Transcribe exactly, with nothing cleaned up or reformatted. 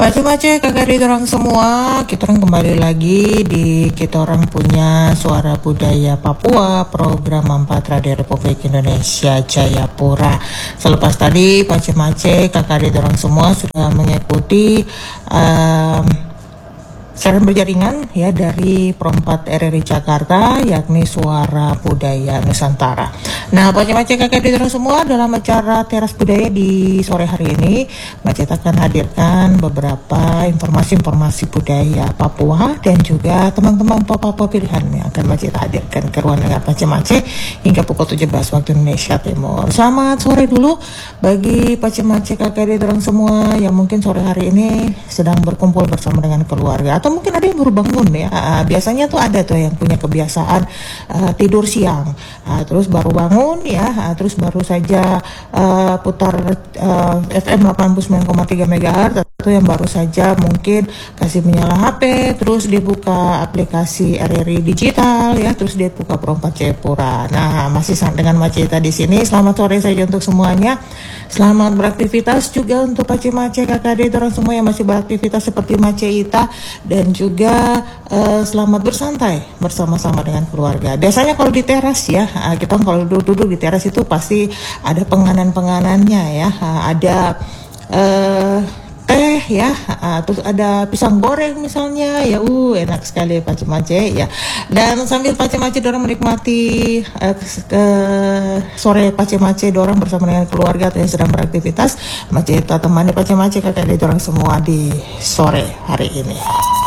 Pace-pace kakak di orang semua, kita orang kembali lagi di kita orang punya Suara Budaya Papua, program empat Radio Republik Indonesia Jayapura. Selepas tadi pace-pace kakak di orang semua sudah mengikuti um, siaran berjaringan ya dari Perempat R R I Jakarta, yakni Suara Budaya Nusantara. Nah, pace-pace kakak di orang semua, dalam acara Teras Budaya di sore hari ini, Macet akan hadirkan beberapa informasi-informasi budaya Papua dan juga teman-teman Papua pilihan yang akan Macet hadirkan ke ruang dengar pace-pace hingga pukul tujuh belas waktu Indonesia Timur. Selamat sore dulu bagi pace-pace kakak di orang semua yang mungkin sore hari ini sedang berkumpul bersama dengan keluarga, atau mungkin ada yang baru bangun ya. Uh, biasanya tuh ada tuh yang punya kebiasaan uh, tidur siang, uh, terus baru bangun ya, uh, terus baru saja uh, putar uh, F M delapan puluh sembilan koma tiga megahertz, atau yang baru saja mungkin kasih menyala H P, terus dibuka aplikasi R R I digital ya, terus dia buka Perempat Jayapura. Nah, masih dengan Maceta di sini. Selamat sore saja untuk semuanya. Selamat beraktivitas juga untuk pace-pace kakak adik orang semua yang masih beraktivitas seperti Maceita, dan juga uh, selamat bersantai bersama-sama dengan keluarga. Biasanya kalau di teras ya, uh, kita kalau duduk-duduk di teras itu pasti ada penganan-penganannya ya, uh, ada uh, teh ya, uh, terus ada pisang goreng misalnya ya, uh enak sekali pace-pace ya. Dan sambil pace-pace dorang menikmati uh, ke sore pace-pace dorang bersama dengan keluarga atau yang sedang beraktivitas, Maceta temani pace-pace kakak adik dorang semua di sore hari ini.